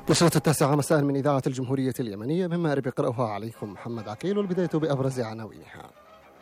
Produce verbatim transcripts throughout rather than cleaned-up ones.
نشرة التاسعة مساء من إذاعة الجمهورية اليمنية، مما أريد يقرأها عليكم محمد عقيل، والبداية بأبرز عناوينها.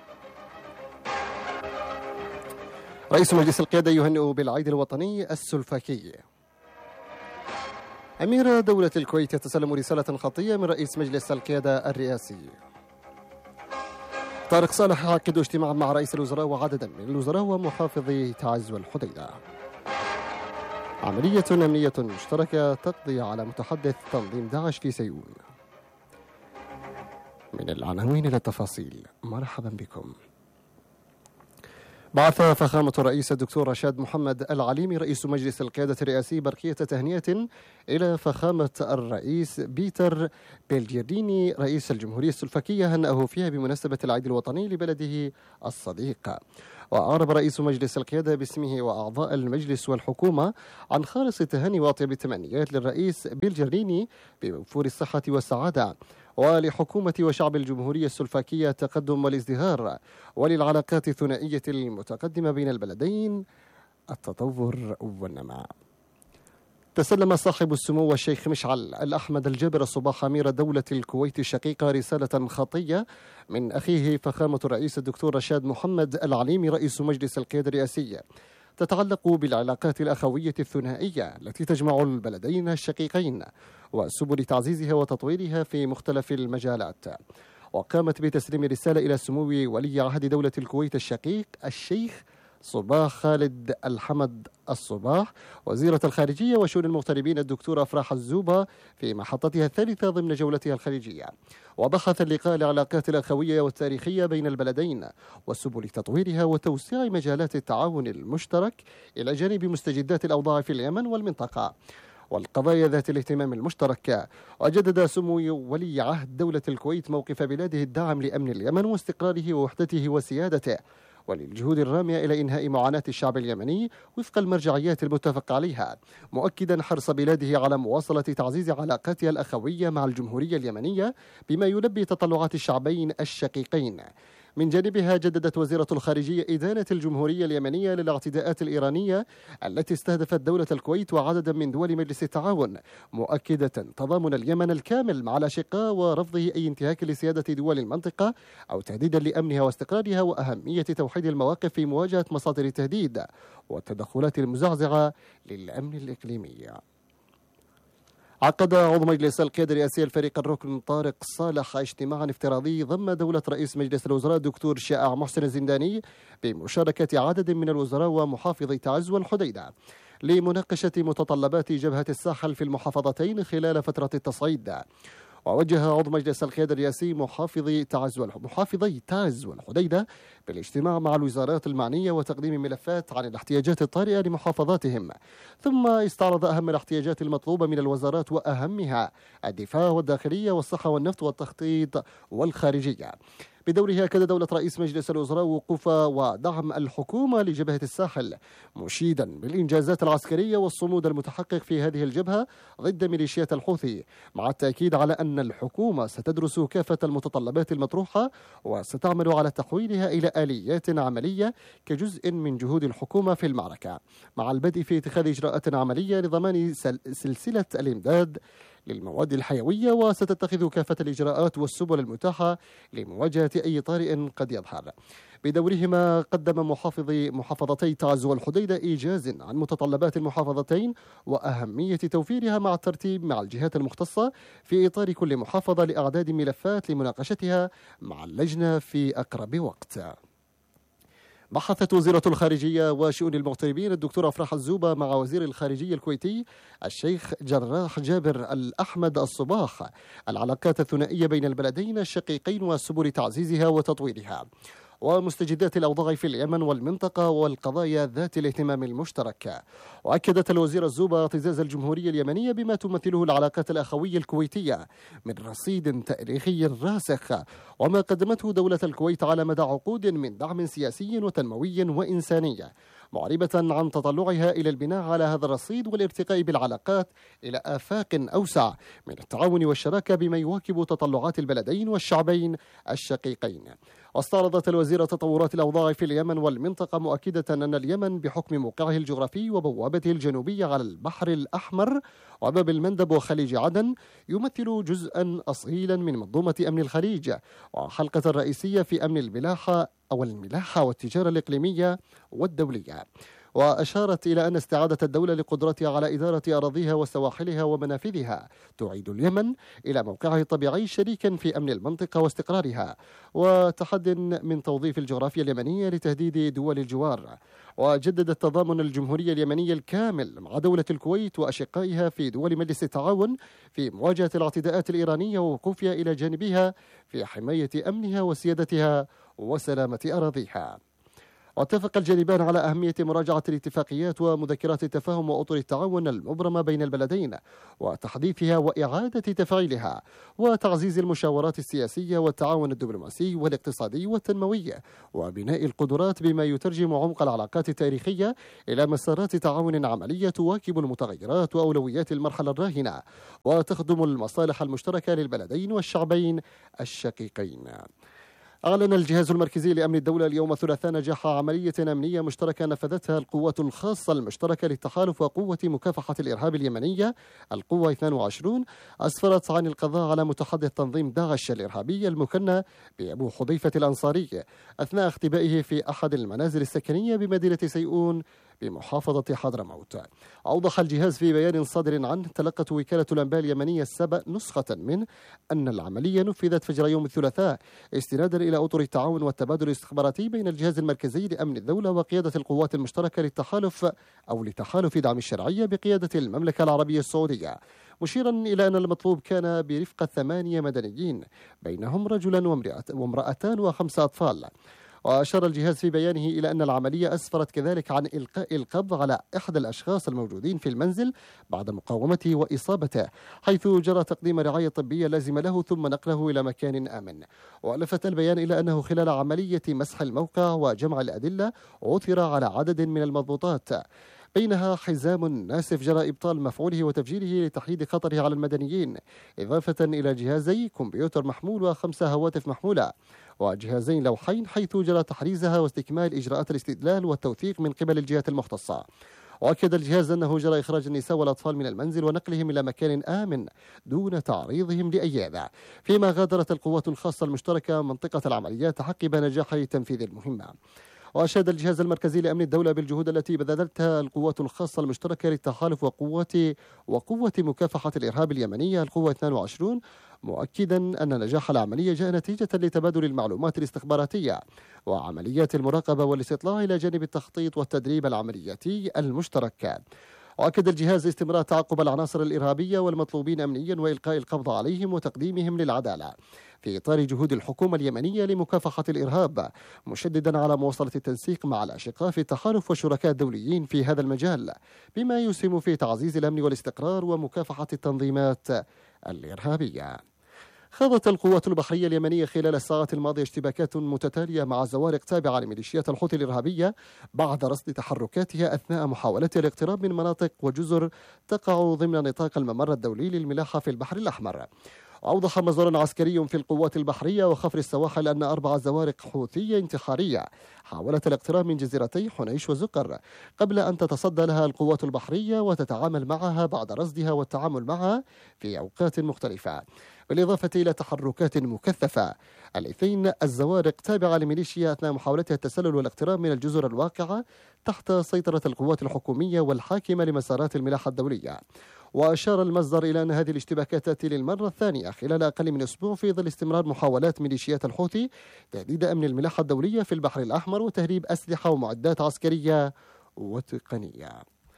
رئيس مجلس القيادة يهنئ بالعيد الوطني السلفاكي. أمير دولة الكويت يتسلم رسالة خطية من رئيس مجلس القيادة الرئاسي. طارق صالح يعقد اجتماعا مع رئيس الوزراء وعددا من الوزراء ومحافظي تعز والحديدة. عملية أمنية مشتركة تقضي على متحدث تنظيم داعش في سيئون. من العناوين إلى التفاصيل، مرحبا بكم. بعث فخامة الرئيس الدكتور رشاد محمد العليمي رئيس مجلس القيادة الرئاسي برقية تهنئة إلى فخامة الرئيس بيتر بيلجيريني رئيس الجمهورية السلفاكية، هنأه فيها بمناسبة العيد الوطني لبلده الصديق. وأعرب رئيس مجلس القيادة باسمه وأعضاء المجلس والحكومة عن خالص التهاني وأطيب التمنيات للرئيس بيلجيريني بوفور الصحة والسعادة، ولحكومة وشعب الجمهورية السلفاكية التقدم والازدهار، وللعلاقات الثنائية المتقدمة بين البلدين التطور والنماء. تسلم صاحب السمو الشيخ مشعل الأحمد الجابر الصباح أمير دولة الكويت الشقيقة رسالة خطية من أخيه فخامة الرئيس الدكتور رشاد محمد العليمي رئيس مجلس القيادة الرئاسي، تتعلق بالعلاقات الأخوية الثنائية التي تجمع البلدين الشقيقين وسبل تعزيزها وتطويرها في مختلف المجالات. وقامت بتسليم رسالة إلى سمو ولي عهد دولة الكويت الشقيق الشيخ صباح خالد الحمد الصباح وزيرة الخارجية وشؤون المغتربين الدكتورة أفراح الزوبة في محطتها الثالثة ضمن جولتها الخليجية. وبحث اللقاء العلاقات الأخوية والتاريخية بين البلدين وسبل تطويرها وتوسيع مجالات التعاون المشترك إلى جانب مستجدات الأوضاع في اليمن والمنطقة والقضايا ذات الاهتمام المشترك. وجدد سمو ولي عهد دولة الكويت موقف بلاده الداعم لأمن اليمن واستقراره ووحدته وسيادته، وللجهود الرامية إلى إنهاء معاناة الشعب اليمني وفق المرجعيات المتفق عليها، مؤكدا حرص بلاده على مواصلة تعزيز علاقاتها الأخوية مع الجمهورية اليمنية بما يلبي تطلعات الشعبين الشقيقين. من جانبها جددت وزيرة الخارجية إدانة الجمهورية اليمنية للاعتداءات الإيرانية التي استهدفت دولة الكويت وعددا من دول مجلس التعاون، مؤكدة تضامن اليمن الكامل مع الأشقاء ورفضه أي انتهاك لسيادة دول المنطقة أو تهديدا لأمنها واستقرارها، وأهمية توحيد المواقف في مواجهة مصادر التهديد والتدخلات المزعزعة للأمن الإقليمي. عقد عضو مجلس القيادة الرئاسي الفريق الركن طارق صالح اجتماعا افتراضي ضم دولة رئيس مجلس الوزراء الدكتور شائع محسن الزنداني بمشاركة عدد من الوزراء ومحافظي تعز والحديدة لمناقشة متطلبات جبهة الساحل في المحافظتين خلال فترة التصعيد. ووجه عضو مجلس القيادة الرئاسي محافظي تعز محافظي تعز والحديدة بالاجتماع مع الوزارات المعنية وتقديم ملفات عن الاحتياجات الطارئة لمحافظاتهم، ثم استعرض أهم الاحتياجات المطلوبة من الوزارات وأهمها الدفاع والداخلية والصحة والنفط والتخطيط والخارجية. بدورها أكد دولة رئيس مجلس الوزراء وقوف ودعم الحكومة لجبهة الساحل، مشيدا بالإنجازات العسكرية والصمود المتحقق في هذه الجبهة ضد ميليشيات الحوثي، مع التأكيد على أن الحكومة ستدرس كافة المتطلبات المطروحة وستعمل على تحويلها إلى آليات عملية كجزء من جهود الحكومة في المعركة، مع البدء في اتخاذ إجراءات عملية لضمان سلسلة الإمداد للمواد الحيوية، وستتخذ كافة الإجراءات والسبل المتاحة لمواجهة أي طارئ قد يظهر. بدورهما قدم محافظي محافظتي تعز والحديدة إيجاز عن متطلبات المحافظتين وأهمية توفيرها مع الترتيب مع الجهات المختصة في إطار كل محافظة لأعداد ملفات لمناقشتها مع اللجنة في أقرب وقت. بحثت وزيرة الخارجية وشؤون المغتربين الدكتورة أفراح الزوبة مع وزير الخارجية الكويتي الشيخ جراح جابر الأحمد الصباح العلاقات الثنائية بين البلدين الشقيقين وسبل تعزيزها وتطويرها ومستجدات الأوضاع في اليمن والمنطقة والقضايا ذات الاهتمام المشترك. وأكدت الوزير الزوبة اعتزاز الجمهورية اليمنية بما تمثله العلاقات الأخوية الكويتية من رصيد تاريخي راسخ، وما قدمته دولة الكويت على مدى عقود من دعم سياسي وتنموي وإنساني، معربة عن تطلعها إلى البناء على هذا الرصيد والارتقاء بالعلاقات إلى آفاق أوسع من التعاون والشراكة بما يواكب تطلعات البلدين والشعبين الشقيقين. واستعرضت الوزيرة تطورات الأوضاع في اليمن والمنطقة، مؤكدة أن اليمن بحكم موقعه الجغرافي وبوابته الجنوبية على البحر الأحمر وباب المندب وخليج عدن يمثل جزءا أصيلا من منظومة أمن الخليج وحلقة رئيسية في أمن الملاحة أو الملاحة والتجارة الإقليمية والدولية. وأشارت إلى أن استعادة الدولة لقدرتها على إدارة أراضيها وسواحلها ومنافذها تعيد اليمن إلى موقعه الطبيعي شريكا في أمن المنطقة واستقرارها، وتحد من توظيف الجغرافيا اليمنية لتهديد دول الجوار. وجددت تضامن الجمهورية اليمنية الكامل مع دولة الكويت وأشقائها في دول مجلس التعاون في مواجهة الاعتداءات الإيرانية ووقوفها إلى جانبها في حماية أمنها وسيادتها وسلامة أراضيها. واتفق الجانبان على أهمية مراجعة الاتفاقيات ومذكرات التفاهم وأطر التعاون المبرمة بين البلدين وتحديثها وإعادة تفعيلها، وتعزيز المشاورات السياسية والتعاون الدبلوماسي والاقتصادي والتنموي وبناء القدرات بما يترجم عمق العلاقات التاريخية إلى مسارات تعاون عملية تواكب المتغيرات وأولويات المرحلة الراهنة وتخدم المصالح المشتركة للبلدين والشعبين الشقيقين. أعلن الجهاز المركزي لأمن الدولة اليوم الثلاثاء نجاح عملية أمنية مشتركة نفذتها القوات الخاصة المشتركة للتحالف وقوة مكافحة الإرهاب اليمنية القوة اثنين وعشرين، أسفرت عن القضاء على متحدث تنظيم داعش الإرهابي المكنى بأبو حذيفة الأنصاري أثناء اختبائه في أحد المنازل السكنية بمدينة سيئون بمحافظة حضرموت. أوضح الجهاز في بيان صادر عنه تلقت وكالة الأنباء اليمنية السبأ نسخة منه أن العملية نفذت فجر يوم الثلاثاء استنادا إلى أطر التعاون والتبادل الاستخباراتي بين الجهاز المركزي لأمن الدولة وقيادة القوات المشتركة للتحالف أو لتحالف دعم الشرعية بقيادة المملكة العربية السعودية، مشيرا إلى أن المطلوب كان برفقة ثمانية مدنيين بينهم رجلا وامرأتان وخمسة أطفال. وأشار الجهاز في بيانه إلى أن العملية أسفرت كذلك عن إلقاء القبض على أحد الأشخاص الموجودين في المنزل بعد مقاومته وإصابته، حيث جرى تقديم رعاية طبية لازمة له ثم نقله إلى مكان آمن. ولفت البيان إلى أنه خلال عملية مسح الموقع وجمع الأدلة عثر على عدد من المضبوطات، بينها حزام ناسف جرى إبطال مفعوله وتفجيره لتحديد خطره على المدنيين، إضافة إلى جهازي كمبيوتر محمول وخمسة هواتف محمولة وجهازين لوحين، حيث جرى تحريزها واستكمال إجراءات الاستدلال والتوثيق من قبل الجهات المختصة. وأكد الجهاز أنه جرى إخراج النساء والأطفال من المنزل ونقلهم إلى مكان آمن دون تعريضهم لأي أذى، فيما غادرت القوات الخاصة المشتركة منطقة العمليات عقب نجاح تنفيذ المهمة. وأشاد الجهاز المركزي لأمن الدولة بالجهود التي بذلتها القوات الخاصة المشتركة للتحالف وقوة وقوة مكافحة الإرهاب اليمنية القوة اثنين وعشرين، مؤكدا أن نجاح العملية جاء نتيجة لتبادل المعلومات الاستخباراتية وعمليات المراقبة والاستطلاع إلى جانب التخطيط والتدريب العملياتي المشترك. وأكد الجهاز استمرار تعقب العناصر الإرهابية والمطلوبين أمنيا وإلقاء القبض عليهم وتقديمهم للعدالة في إطار جهود الحكومة اليمنية لمكافحة الإرهاب، مشددا على مواصلة التنسيق مع الأشقاء في التحالف والشركاء الدوليين في هذا المجال بما يسهم في تعزيز الأمن والاستقرار ومكافحة التنظيمات الإرهابية. خاضت القوات البحرية اليمنية خلال الساعات الماضية اشتباكات متتالية مع زوارق تابعة لميليشيات الحوثي الإرهابية بعد رصد تحركاتها أثناء محاولتها الاقتراب من مناطق وجزر تقع ضمن نطاق الممر الدولي للملاحة في البحر الأحمر. أوضح مصدر عسكري في القوات البحرية وخفر السواحل أن أربع زوارق حوثية انتحارية حاولت الاقتراب من جزيرتي حنيش وزقر قبل أن تتصدى لها القوات البحرية وتتعامل معها بعد رصدها والتعامل معها في أوقات مختلفة، بالإضافة إلى تحركات مكثفة. الاثنين الزوارق تابعة لميليشيا أثناء محاولتها التسلل والاقتراب من الجزر الواقعة تحت سيطرة القوات الحكومية والحاكمة لمسارات الملاحة الدولية. وأشار المصدر إلى أن هذه الاشتباكات تأتي للمرة الثانية خلال أقل من أسبوع في ظل استمرار محاولات ميليشيات الحوثي تهديد أمن الملاحة الدولية في البحر الأحمر وتهريب أسلحة ومعدات عسكرية وتقنية.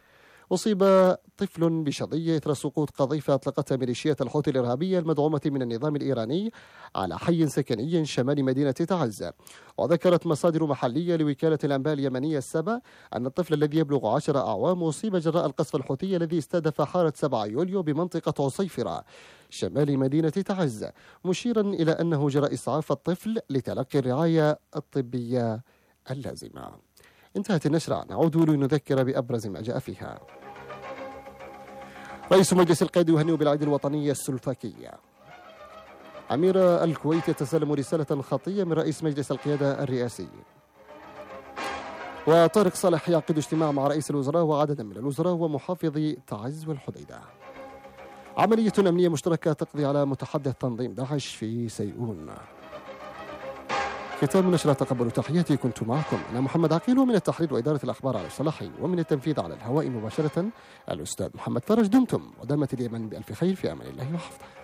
أصيب طفل بشظية إثر سقوط قذيفة أطلقتها ميليشيات الحوثي الإرهابية المدعومة من النظام الإيراني على حي سكني شمال مدينة تعز. وذكرت مصادر محلية لوكالة الأنباء اليمنية السبأ أن الطفل الذي يبلغ عشر أعوام أصيب جراء القصف الحوثي الذي استهدف حارة سبعة يوليو بمنطقة عصيفرة شمال مدينة تعز، مشيرا إلى أنه جرى إسعاف الطفل لتلقي الرعاية الطبية اللازمة. انتهت النشرة، نعود لنذكر بأبرز ما جاء فيها. رئيس مجلس القيادة يهنئ بالعيد الوطني السلوفاكي. أمير الكويت يتسلم رسالة خطية من رئيس مجلس القيادة الرئاسي. وطارق صالح يعقد اجتماع مع رئيس الوزراء وعدد من الوزراء ومحافظي تعز والحديدة. عملية أمنية مشتركة تقضي على متحدث تنظيم داعش في سيئون. ختام نشرة، تقبلوا تحياتي، كنت معكم أنا محمد عقيل، ومن التحرير وإدارة الأخبار على الصلاحي، ومن التنفيذ على الهواء مباشرة الأستاذ محمد فرج. دمتم ودامت اليمن بألف خير، في أمان الله وحفظه.